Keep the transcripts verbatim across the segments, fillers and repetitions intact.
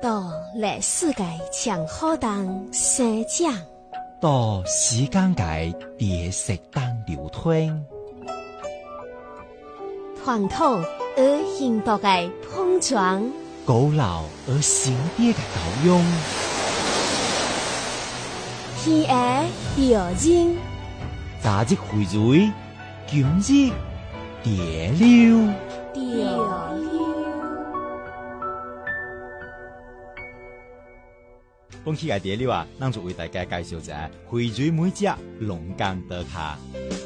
到历史界上好当生长， 到时间界叠石当流通， 传统而现代嘅碰撞， 古老而新啲嘅交融， 天涯表人， 早日荟萃，今日蝶流。 潮流。 本期嘅蝶流啊，咱就为大家介绍一下荟萃每只龙岗刀卡。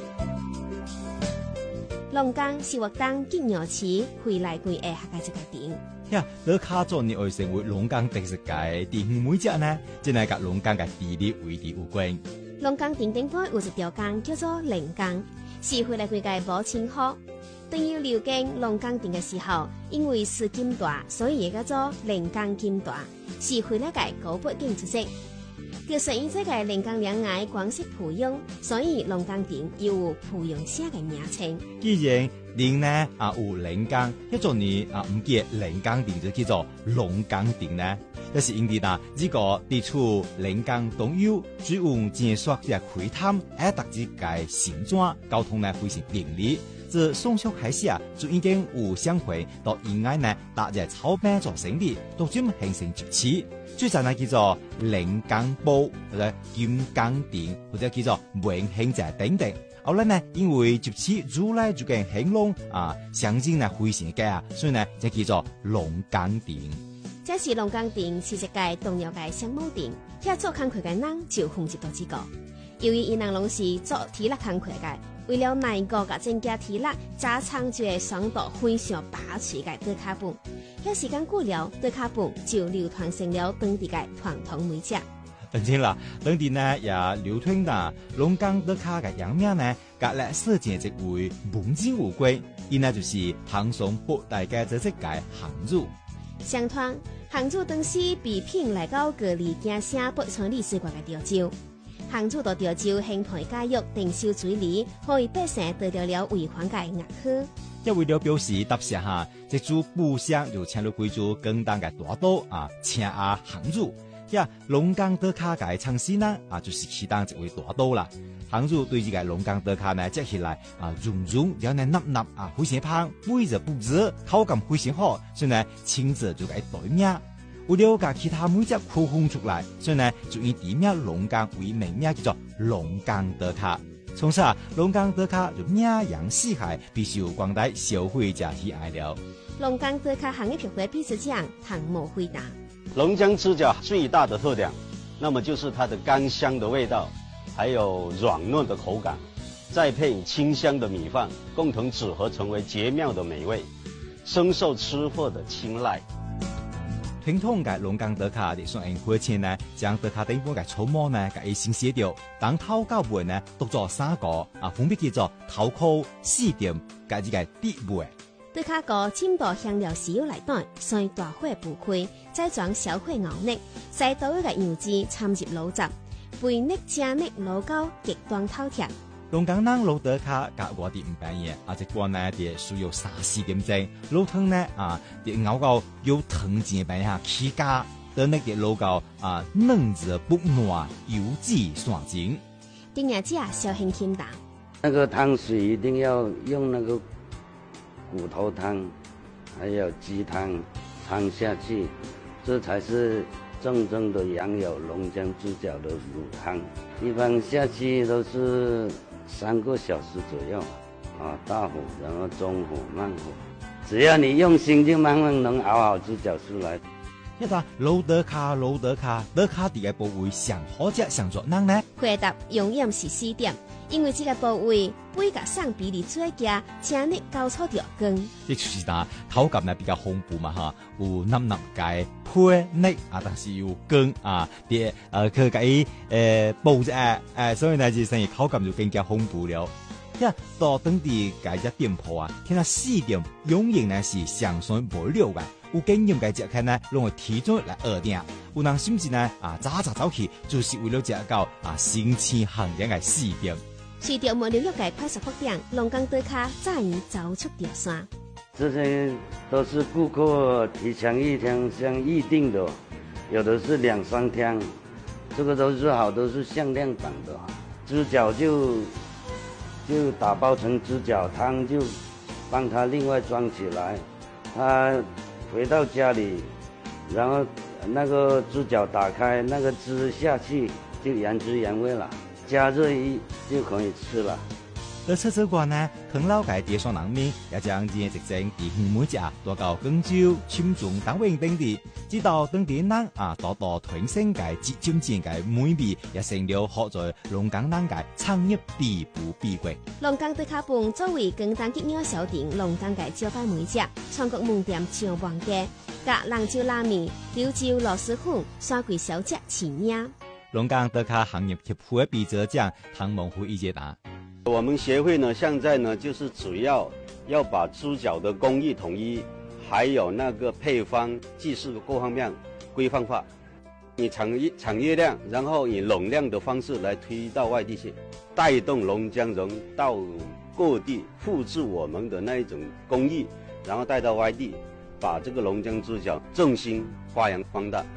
龙岗是活动吉鸟市回来归的客家一个点。 呀，刀卡作业会成为龙岗特色界地方每只呢，真系甲龙岗嘅地理位置有关。 龙岗顶顶端有一条江叫做灵江，是回来归界无清好。当要流经龙岗顶嘅时候，因为是金大，所以也叫做灵江金大，是回来界古北景之色。叫实现这个灵江两岸广式培养，所以龙岗顶又有培养社嘅名称。 既然灵呢啊有灵江，一做呢啊唔记灵江顶就叫做龙岗顶呢，一是因为呐呢个地处灵江东游，水用建设只开滩，而特之界行转交通呢非常便利。自宋朝开始啊，就已經有商會到沿岸呢搭隻草坪做生意，逐漸形成集市。最早呢叫做靈江埔或者金江店，或者叫做文興者等等。後來呢，因為集市逐來就跟興隆啊，象徵呢非常嘅啊，所以呢就叫做龍江店。 這是龍江店是一個重要嘅商務店，遐做工課嘅人就負責到幾個。由於伊人攏是做體力工課嘅。為了耐過甲增加體力，加長一個爽度非常霸氣嘅刀卡本。遐時間過了，刀卡本就流傳成了當地嘅傳統美食。 當然啦，當地呢也流傳啦龍崗刀卡嘅樣名呢，甲歷史前一位文人有關，伊呢就是唐宋八大家這隻嘅項主。 相傳項主當時被聘來到各地行寫北川歷史館嘅潮州。項主到潮州興培教育，定修水利，可以百姓得到了為皇嘅額許。 一為了表示答謝下，這組部相就請了幾組更當嘅大刀啊，請阿項主。呀，龍崗刀卡嘅創始呢啊，就是其當一位大刀啦。項主對這個龍崗刀卡呢，接起來啊，融融然後呢納納啊，非常香，每日布置口感非常好，所以呢親自就給代名。為了把其他每隻區分出來，所以呢就以地名龍崗為名名叫做龍崗刀卡。從此啊，龍崗刀卡就名揚四海，必須有廣大消費者喜愛了。 龍崗刀卡行業協會秘書長唐某回答： 龍江豬腳最大的特點，那麼就是它的甘香的味道，還有軟嫩的口感，再配清香的米飯，共同組合成為絕妙的美味，深受吃貨的青睞。 傳統嘅龍崗刀卡，就算用火前呢，將刀卡頂部嘅草模呢，嘅先寫掉，當頭到尾呢，讀做三個啊，分別叫做頭殼、四點，加呢個底尾。 刀卡個浸到香料豉油內底，先大火爆開，再裝小火熬捏，再倒一個油脂摻入滷汁，肥捏正捏滷到極端透甜。 龍崗人滷刀卡甲外地唔變嘢，啊，一般呢啲需要三四點鐘，滷湯呢啊，啲熬到有湯錢變下起家，等呢啲滷到啊嫩子不軟，油脂散淨。 丁爺姐小輕輕打， 那個湯水一定要用那個骨頭湯，還有雞湯摻下去，這才是正宗的羊有龍江豬腳的滷湯。一般下去都是三個小時左右，啊，大火，然後中火、慢火，只要你用心，就慢慢能熬好豬腳出來。 一個滷刀卡，滷刀卡，刀卡第個部位上好食上做人呢？ 回答永遠是四點，因為這個部位背甲上比例最佳，正捏交錯掉根。 即就是嗱口感呢比較豐富嘛哈，有腍腍嘅配捏啊，但是有根啊，啲誒佢嘅誒布隻誒，所以呢就成日口感就更加豐富了。呀，到當地嘅隻店鋪啊，睇下四點永遠呢是上水無料嘅。有經驗嘅食客呢，攏會提早來二訂。有人甚至呢啊早早走去，就是為了食到啊新鮮行人嘅四點。 隨着無紐約嘅快速發展，龍崗刀卡早已走出條線。 這些都是顧客提前一天先預定的， 有的是两三天，这个都是好，都是限量版的。猪脚就就打包成猪脚汤，就帮他另外装起来。他回到家里，然后那个猪脚打开，那个汁下去就原汁原味了，加热一就可以吃了。 在此之外呢，唐老界地上人民也将这直情地方每只带到广州、深圳等位等地，直到当地人啊多多传承界节渐渐界美味，也成了好在龙岗人界创业第一步必归。 龙岗德卡饭作为广东吉鸟小店，龙岗界招牌美食，全国门店上万家，甲兰州拉面、柳州螺蛳粉、山桂小吃齐名。 龙岗德卡行业协会秘书长唐孟虎一解答。 我们协会呢，现在呢就是主要要把猪脚的工艺统一，还有那个配方、技术各方面规范化，以产业产业量，然后以拢量的方式来推到外地去，带动龙江人到各地复制我们的那一种工艺，然后带到外地，把这个龙江猪脚重心发扬光大。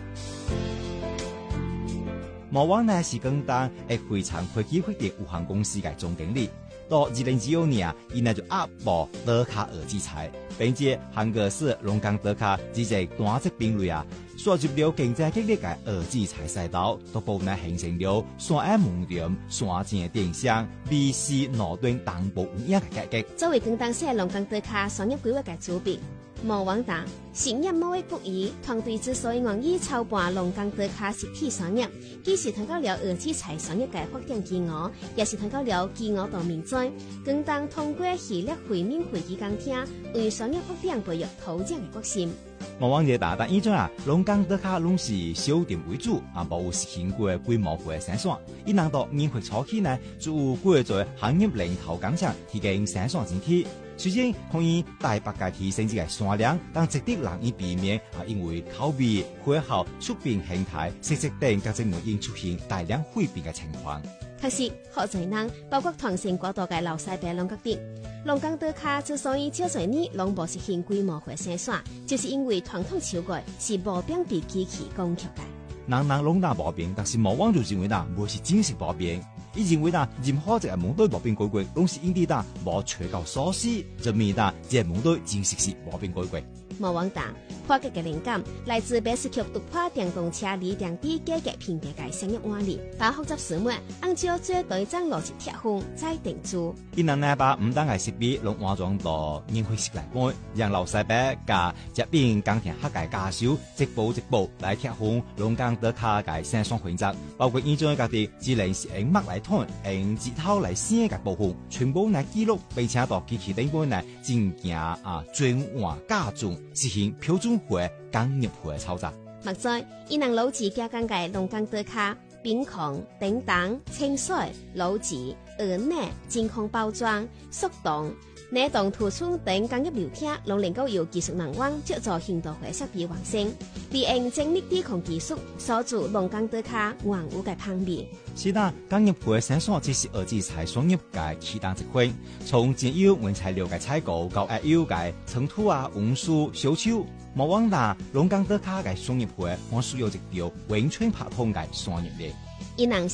莫往呢是广东一非常科技发展有限公司的总经理。到二零一六年啊，伊呢就压爆德卡耳机材，并且韩国市龙岗德卡只只单只品类啊，刷入了竞争激烈的耳机材赛道，逐步呢形成了山岸门店、山前电商、B C 脑端同步有影的格局。 作为广东市龙岗德卡商业规划的主笔，莫往达成业贸易不移，团队之所以愿意操办龙岗德卡实体商业，既是探到了耳机材商业嘅发展机遇，也是探到了机遇到面在。广东通过系列会面会议讲厅，为商业发展培育土壤嘅决心。 莫往日大但以前啊，龙岗德卡拢是小店为主，啊，无实行过规模化嘅生产。伊能到年会初期呢，就有过在行业领头工厂提供生产整体。虽然可以大幅嘅提升这个产量，但值得难以避免啊，因为口味、配合、出品形态、设计等各种原因出现大量毁变嘅情况。 确实，好在人包括传承过度嘅老西北龙角店。龙岗德卡之所以少侪年拢无实行规模化生产，就是因为传统手艺是无变被机器攻击嘅。 人人拢打无变，但是莫往就认为呐，无是真实无变。伊认为呐，任何一个门对无变改过，拢是因地呐无找到锁匙，证明呐这个门对真实是无变改过。 莫往达破格嘅灵感来自百事曲突破电动车理电机价格平价嘅商业案例，把复杂事物按照最对章逻辑贴分再定做。 伊能呢把唔单嘅设备拢换装到年会式来搬，让老西北甲这边钢铁客嘅家手一步一步来贴分龙岗德卡嘅生产规则，包括以前家己只能是用墨来吞，用指头来写嘅部分，全部来记录，并且到机器顶端呢进行啊转换加重。实行标准化、工业化的操作。 目前，伊能老字加工嘅龙岗德卡、冰控、叮当、清水、老字、鹅奶、真空包装、速冻、冷冻涂村等工业流程，拢能够由技术人员借助现代化设备完成，利用精密低控技术锁住龙岗德卡原有嘅香味。 是啦，工业化生产只是耳机材商业嘅其中一环，从原有原材料嘅采购到还有嘅尘土啊、运输、销售，莫忘啦龙岗德卡嘅商业化，还需要一条完全拍通嘅商业链。 伊能